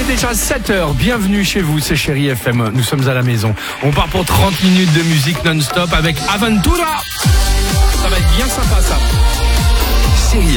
déjà 7h, bienvenue chez vous, c'est Chérie FM, nous sommes à la maison. On part pour 30 minutes de musique non-stop avec Aventura. Ça va être bien sympa ça. Chérie